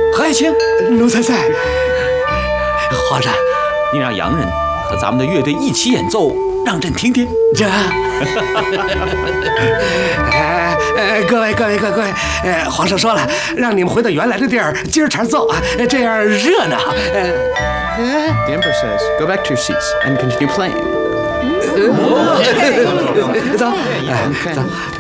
何爱卿， 奴才在。 皇上，你让洋人和咱们的乐队一起演奏，让朕听听。 这，各位，皇上说了，让你们回到原来的地儿接着茬奏啊，这样热闹。 The Emperor says, "Go back to your seats and continue playing." 走，走。